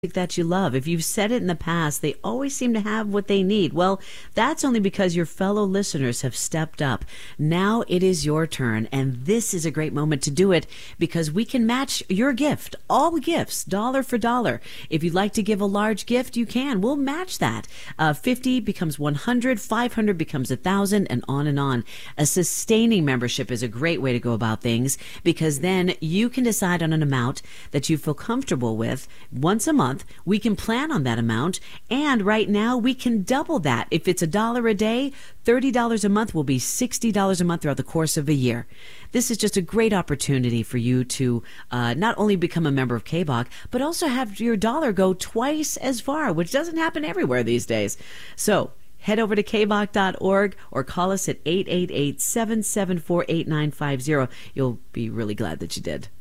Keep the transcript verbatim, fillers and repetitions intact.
that you love. If you've said it in the past, they always seem to have what they need. Well, that's only because your fellow listeners have stepped up. Now it is your turn, and this is a great moment to do it because we can match your gift, all gifts, dollar for dollar. If you'd like to give a large gift, you can. We'll match that. Uh, fifty becomes one hundred, five hundred becomes one thousand, and on and on. A sustaining membership is a great way to go about things because then you can decide on an amount that you feel comfortable with once a month. We can plan on that amount, and right now we can double that. If it's a dollar a day, thirty dollars a month will be sixty dollars a month throughout the course of a year. This is just a great opportunity for you to uh, not only become a member of K B O C, but also have your dollar go twice as far, which doesn't happen everywhere these days. So head over to K B O C dot org or call us at eight eight eight, seven seven four, eight nine five zero. You'll be really glad that you did.